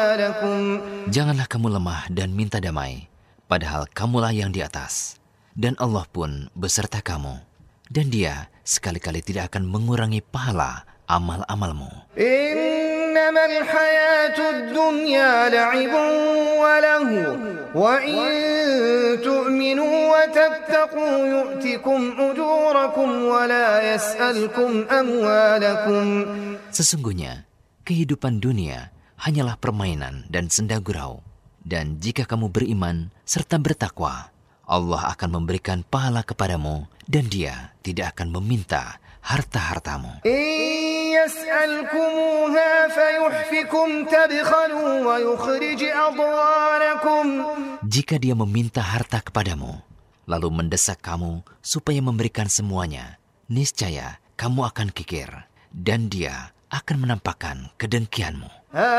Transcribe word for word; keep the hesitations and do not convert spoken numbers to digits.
Janganlah kamu lemah dan minta damai, padahal kamulah yang di atas. Dan Allah pun beserta kamu. Dan Dia sekali-kali tidak akan mengurangi pahala amal-amalmu. Innamal hayatud dunya la'ibun wa lahu wa in tu'minu wa tattaqu yu'tikum ujurakum wa la yas'alkum amwalakum. Sesungguhnya kehidupan dunia hanyalah permainan dan senda gurau. Dan jika kamu beriman serta bertakwa, Allah akan memberikan pahala kepadamu dan Dia tidak akan meminta harta-hartamu. يسألكموها فيحفكم تبخلوا ويخرج أضغانكم. Jika Dia meminta harta kepadamu, lalu mendesak kamu supaya memberikan semuanya, niscaya kamu akan kikir dan Dia akan menampakkan kedengkianmu.